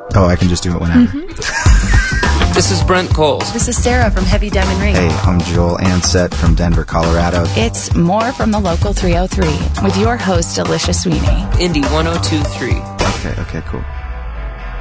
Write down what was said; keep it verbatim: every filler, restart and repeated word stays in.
Oh, I can just do it whenever. Mm-hmm. This is Brent Coles. This is Sarah from Heavy Diamond Ring. Hey, I'm Joel Ansett from Denver, Colorado. It's more from the Local three oh three with your host, Alicia Sweeney. Indy one oh two point three. Okay, okay, cool.